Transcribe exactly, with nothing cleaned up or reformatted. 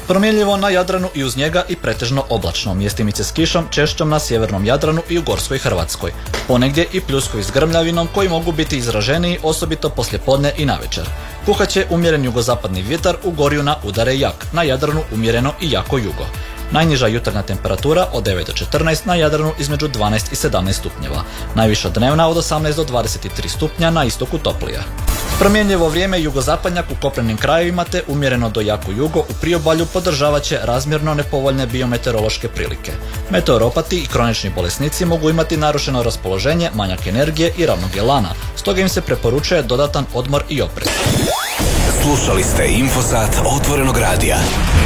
Promjenljivo na Jadranu i uz njega i pretežno oblačno, mjestimice s kišom češćom na sjevernom Jadranu i u Gorskoj Hrvatskoj. Ponegdje i pljuskovi s grmljavinom koji mogu biti izraženiji osobito poslijepodne i navečer. Puhaće umjeren jugozapadni vjetar, u Gorju udare jak, na Jadranu umjereno i jako jugo. Najniža jutarnja temperatura od devet do četrnaest, na Jadranu između dvanaest i sedamnaest stupnjeva. Najviša dnevna od osamnaest do dvadeset tri stupnja, na istoku toplija. Promjenljivo vrijeme jugozapadnjak u kopnenim krajevima te umjereno do jako jugo u priobalju podržavat će razmjerno nepovoljne biometeorološke prilike. Meteoropati i kronični bolesnici mogu imati narušeno raspoloženje, manjak energije i ravnog elana, stoga im se preporučuje dodatan odmor i oprez. Slušali ste Infosat Otvorenog radija.